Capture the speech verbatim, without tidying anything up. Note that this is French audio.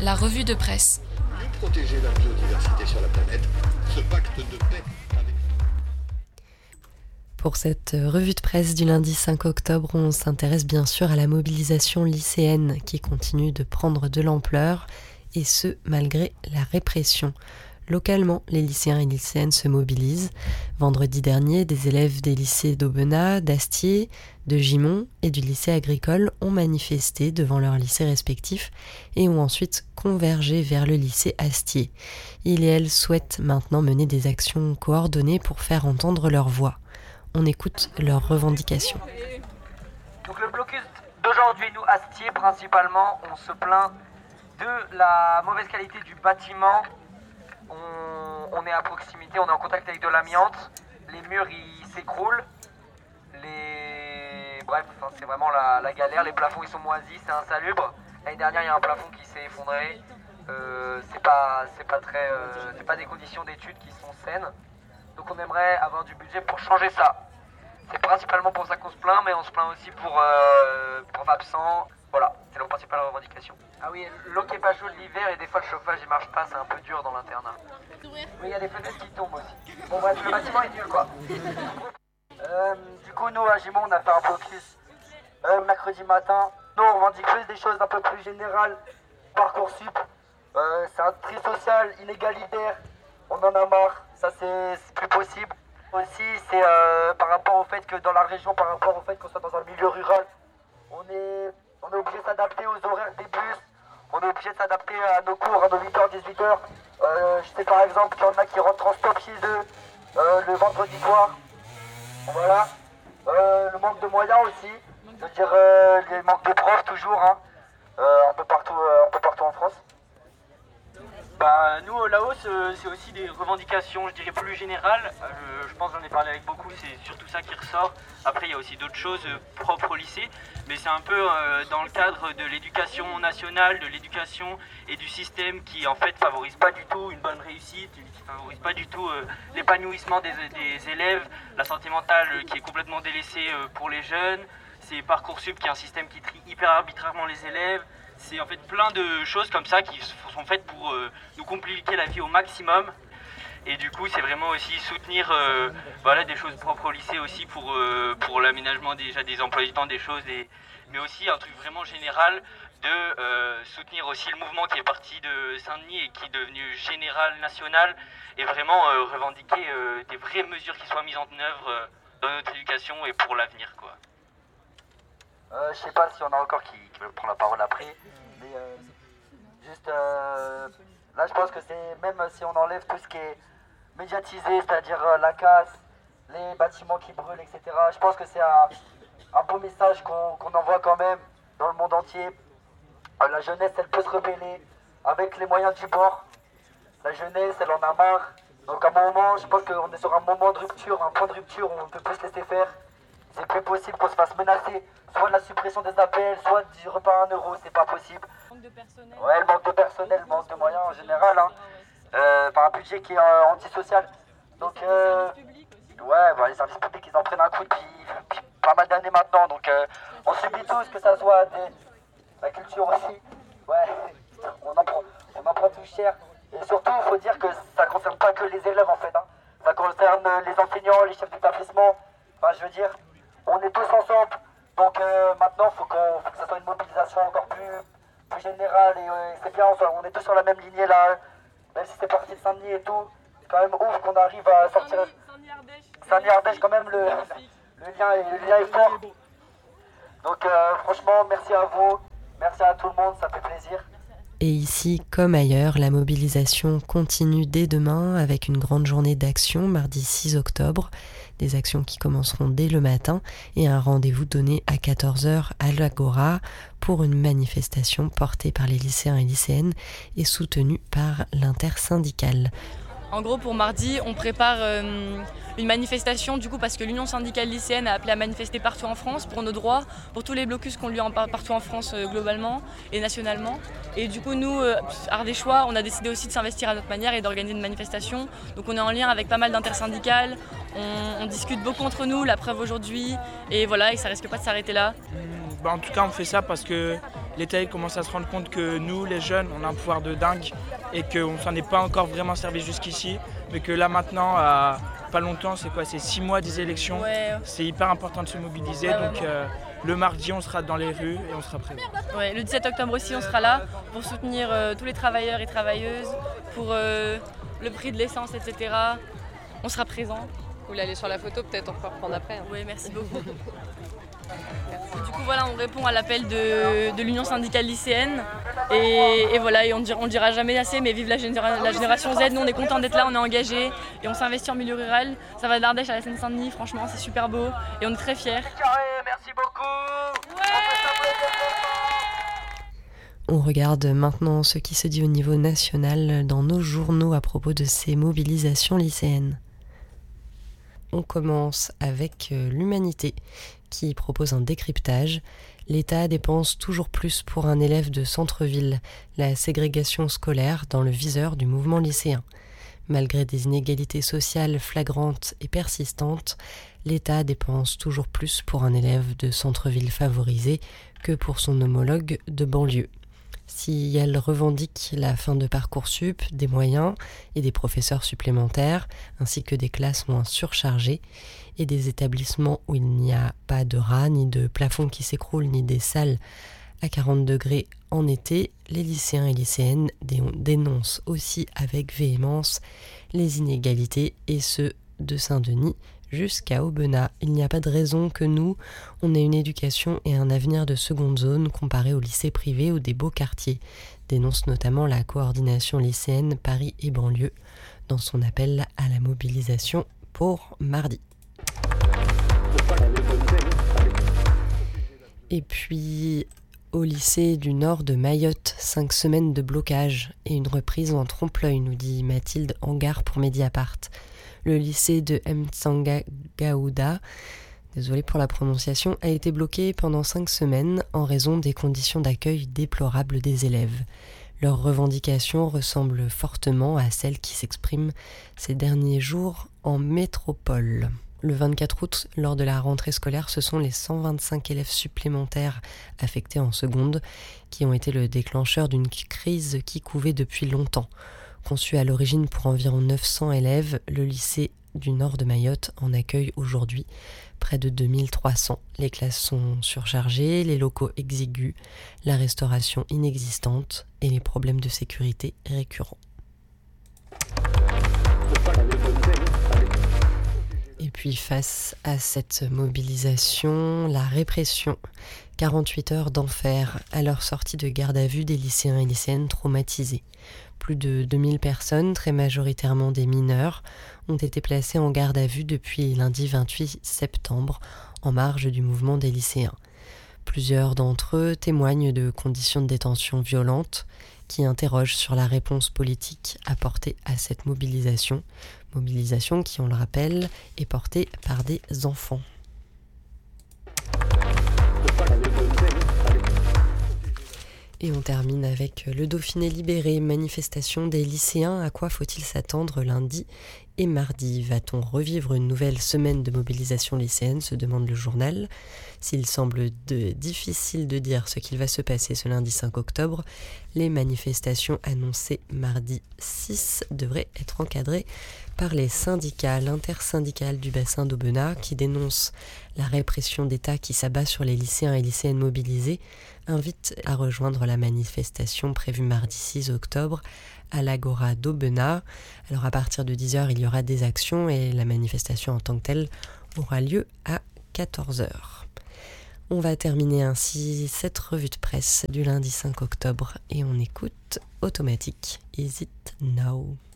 la revue de presse. Protéger la biodiversité sur la planète, ce pacte de paix avec... Pour cette revue de presse du lundi cinq octobre, on s'intéresse bien sûr à la mobilisation lycéenne qui continue de prendre de l'ampleur, et ce, malgré la répression. Localement, les lycéens et lycéennes se mobilisent. Vendredi dernier, des élèves des lycées d'Aubenas, d'Astier, de Gimont et du lycée agricole ont manifesté devant leurs lycées respectifs et ont ensuite convergé vers le lycée Astier. Ils et elles souhaitent maintenant mener des actions coordonnées pour faire entendre leur voix. On écoute leurs revendications. Donc le blocus d'aujourd'hui, nous, Astier, principalement, on se plaint de la mauvaise qualité du bâtiment. On, on est à proximité, on est en contact avec de l'amiante, les murs ils s'écroulent, les... bref, enfin, c'est vraiment la, la galère, les plafonds ils sont moisis, c'est insalubre. L'année dernière il y a un plafond qui s'est effondré, euh, c'est pas, c'est pas très, euh, c'est pas des conditions d'études qui sont saines, donc on aimerait avoir du budget pour changer ça. C'est principalement pour ça qu'on se plaint, mais on se plaint aussi pour euh, profs absents. Voilà, c'est la principale revendication. Ah oui, l'eau qui est pas chaude l'hiver et des fois le chauffage il marche pas, c'est un peu dur dans l'internat. Oui, il y a des fenêtres qui tombent aussi. Bon bref, le bâtiment est nul quoi. euh, du coup, nous à Gimont, on a fait un blocus euh, mercredi matin. Nous, on revendique juste des choses un peu plus générales. Parcoursup, euh, c'est un tri social, inégalitaire. On en a marre, ça c'est, c'est plus possible. Aussi, c'est euh, par rapport au fait que dans la région, par rapport au fait qu'on soit dans un milieu rural, on est... On est obligé de s'adapter aux horaires des bus, on est obligé de s'adapter à nos cours, à nos huit heures, dix-huit heures. Euh, je sais par exemple qu'il y en a qui rentrent en stop chez eux euh, le vendredi soir. Voilà. Euh, le manque de moyens aussi. Je veux dire, euh, le manque de profs toujours, hein. euh, un, peu partout, euh, un peu partout en France. Bah, nous, au Laos, euh, c'est aussi des revendications, je dirais, plus générales. Euh, je pense que j'en ai parlé avec beaucoup, c'est surtout ça qui ressort. Après, il y a aussi d'autres choses euh, propres au lycée, mais c'est un peu euh, dans le cadre de l'éducation nationale, de l'éducation et du système qui, en fait, favorise pas du tout une bonne réussite, qui favorise pas du tout euh, l'épanouissement des, des élèves, la santé mentale euh, qui est complètement délaissée euh, pour les jeunes. C'est Parcoursup qui est un système qui trie hyper arbitrairement les élèves. C'est en fait plein de choses comme ça qui sont faites pour euh, nous compliquer la vie au maximum. Et du coup, c'est vraiment aussi soutenir euh, voilà, des choses propres au lycée aussi pour, euh, pour l'aménagement déjà des emplois du temps, des choses, et, mais aussi un truc vraiment général de euh, soutenir aussi le mouvement qui est parti de Saint-Denis et qui est devenu général, national, et vraiment euh, revendiquer euh, des vraies mesures qui soient mises en œuvre euh, dans notre éducation et pour l'avenir, quoi. Euh, je sais pas si on a encore qui, qui veut prendre la parole après, mais euh, juste euh, là je pense que c'est, même si on enlève tout ce qui est médiatisé, c'est-à-dire euh, la casse, les bâtiments qui brûlent, et cetera, je pense que c'est un, un beau message qu'on, qu'on envoie quand même dans le monde entier. Euh, la jeunesse, elle peut se rebeller avec les moyens du bord. La jeunesse, elle en a marre. Donc à un moment, je pense qu'on est sur un moment de rupture, un point de rupture où on ne peut plus se laisser faire. C'est plus possible qu'on se fasse menacer, soit de la suppression des appels, soit du repas à un euro, c'est pas possible. Manque de personnel. Ouais, le manque de personnel, le manque de moyens en général, hein. Euh, par un budget qui est euh, antisocial. Donc, euh, ouais, bah, les services publics, ils en prennent un coup depuis, depuis pas mal d'années maintenant. Donc, euh, on subit tous, que ça soit des, la culture aussi. Ouais, on en prend, on en prend tout cher. Et surtout, il faut dire que ça concerne pas que les élèves en fait, hein. Ça concerne les enseignants, les chefs d'établissement. Enfin, je veux dire, on est tous ensemble. Donc euh, maintenant, il faut, qu'on, faut que ça soit une mobilisation encore plus, plus générale. Et euh, c'est bien, on, soit, on est tous sur la même lignée là. Même si c'est parti de Saint-Denis et tout, c'est quand même ouf qu'on arrive à sortir. Saint-Denis-Ardèche, quand même, le, le, lien est, le lien est fort. Donc euh, franchement, merci à vous. Merci à tout le monde, ça fait plaisir. Et ici, comme ailleurs, la mobilisation continue dès demain avec une grande journée d'action mardi six octobre. Des actions qui commenceront dès le matin et un rendez-vous donné à quatorze heures à l'Agora pour une manifestation portée par les lycéens et lycéennes et soutenue par l'intersyndicale. En gros, pour mardi, on prépare euh, une manifestation, du coup, parce que l'Union syndicale lycéenne a appelé à manifester partout en France pour nos droits, pour tous les blocus qu'on lui en parle partout en France euh, globalement et nationalement. Et du coup, nous, euh, Ardéchois, on a décidé aussi de s'investir à notre manière et d'organiser une manifestation. Donc on est en lien avec pas mal d'intersyndicales, on, on discute beaucoup entre nous, la preuve aujourd'hui, et voilà, et ça risque pas de s'arrêter là. Bah, en tout cas, on fait ça parce que l'État il commence à se rendre compte que nous, les jeunes, on a un pouvoir de dingue et qu'on ne s'en est pas encore vraiment servi jusqu'ici, mais que là maintenant, à pas longtemps, c'est quoi, c'est six mois des élections, Ouais. c'est hyper important de se mobiliser, Ouais, donc euh, le mardi on sera dans les rues et on sera présent. Ouais, le dix-sept octobre aussi, on sera là pour soutenir euh, tous les travailleurs et travailleuses, pour euh, le prix de l'essence, et cetera. On sera présent. Vous voulez aller sur la photo, peut-être on peut reprendre après. Hein. Oui, merci beaucoup. Et du coup, voilà, on répond à l'appel de, de l'Union syndicale lycéenne. Et, et voilà, et on ne dira, on le dira jamais assez, mais vive la, généra- la génération Z. Nous, on est content d'être là, on est engagés et on s'investit en milieu rural. Ça va de l'Ardèche à la Seine-Saint-Denis, franchement, c'est super beau et on est très fiers. Merci beaucoup. On regarde maintenant ce qui se dit au niveau national dans nos journaux à propos de ces mobilisations lycéennes. On commence avec l'Humanité qui propose un décryptage. L'État dépense toujours plus pour un élève de centre-ville. La ségrégation scolaire dans le viseur du mouvement lycéen. Malgré des inégalités sociales flagrantes et persistantes, l'État dépense toujours plus pour un élève de centre-ville favorisé que pour son homologue de banlieue. Si elle revendique la fin de Parcoursup, des moyens et des professeurs supplémentaires, ainsi que des classes moins surchargées et des établissements où il n'y a pas de rats, ni de plafond qui s'écroule, ni des salles à quarante degrés en été, les lycéens et lycéennes dénoncent aussi avec véhémence les inégalités, et ce de Saint-Denis jusqu'à Aubenas. Il n'y a pas de raison que nous, on ait une éducation et un avenir de seconde zone comparé aux lycées privés ou des beaux quartiers, dénonce notamment la coordination lycéenne Paris et banlieue dans son appel à la mobilisation pour mardi. Et puis, au lycée du nord de Mayotte, cinq semaines de blocage et une reprise en trompe-l'œil, nous dit Mathilde Hangar pour Mediapart. Le lycée de Mtsanga-Gaouda, désolé pour la prononciation, a été bloqué pendant cinq semaines en raison des conditions d'accueil déplorables des élèves. Leurs revendications ressemblent fortement à celles qui s'expriment ces derniers jours en métropole. Le vingt-quatre août, lors de la rentrée scolaire, ce sont les cent vingt-cinq élèves supplémentaires affectés en seconde qui ont été le déclencheur d'une crise qui couvait depuis longtemps. Conçu à l'origine pour environ neuf cents élèves, le lycée du nord de Mayotte en accueille aujourd'hui près de deux mille trois cents. Les classes sont surchargées, les locaux exigus, la restauration inexistante et les problèmes de sécurité récurrents. Et puis face à cette mobilisation, la répression. quarante-huit heures d'enfer à leur sortie de garde à vue des lycéens et lycéennes traumatisés. Plus de deux mille personnes, très majoritairement des mineurs, ont été placées en garde à vue depuis lundi vingt-huit septembre, en marge du mouvement des lycéens. Plusieurs d'entre eux témoignent de conditions de détention violentes qui interrogent sur la réponse politique apportée à cette mobilisation. Mobilisation qui, on le rappelle, est portée par des enfants. Et on termine avec le Dauphiné libéré, manifestation des lycéens. À quoi faut-il s'attendre lundi et mardi? Va-t-on revivre une nouvelle semaine de mobilisation lycéenne, se demande le journal. S'il semble de, difficile de dire ce qu'il va se passer ce lundi cinq octobre, les manifestations annoncées mardi six devraient être encadrées par les syndicats. L'intersyndicale du bassin d'Aubenas, qui dénonce la répression d'État qui s'abat sur les lycéens et lycéennes mobilisés, invite à rejoindre la manifestation prévue mardi six octobre à l'Agora d'Aubenas. Alors à partir de dix heures, il y aura des actions et la manifestation en tant que telle aura lieu à quatorze heures. On va terminer ainsi cette revue de presse du lundi cinq octobre et on écoute Automatique, Is It Now?